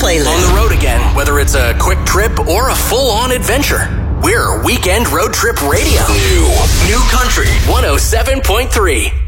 playlist. On the road again, whether it's a quick trip or a full-on adventure. We're Weekend Road Trip Radio. New Country 107.3.